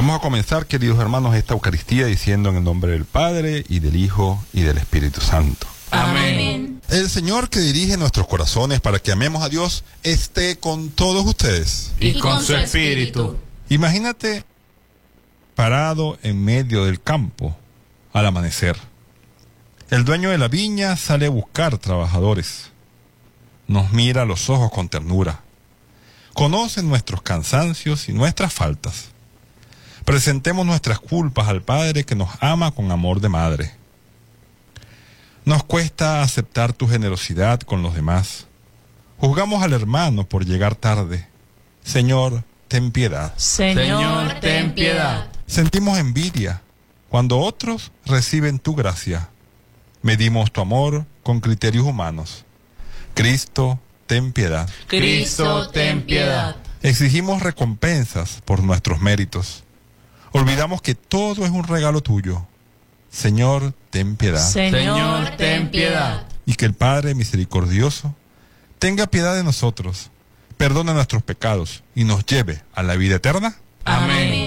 Vamos a comenzar, queridos hermanos, esta Eucaristía diciendo en el nombre del Padre, y del Hijo, y del Espíritu Santo. Amén. El Señor que dirige nuestros corazones para que amemos a Dios esté con todos ustedes. Y con su espíritu. Imagínate parado en medio del campo al amanecer. El dueño de la viña sale a buscar trabajadores. Nos mira a los ojos con ternura. Conoce nuestros cansancios y nuestras faltas. Presentemos nuestras culpas al Padre que nos ama con amor de madre. Nos cuesta aceptar tu generosidad con los demás. Juzgamos al hermano por llegar tarde. Señor, ten piedad. Señor, ten piedad. Sentimos envidia cuando otros reciben tu gracia. Medimos tu amor con criterios humanos. Cristo, ten piedad. Cristo, ten piedad. Exigimos recompensas por nuestros méritos. Olvidamos que todo es un regalo tuyo. Señor, ten piedad. Señor, ten piedad. Y que el Padre misericordioso tenga piedad de nosotros, perdone nuestros pecados y nos lleve a la vida eterna. Amén.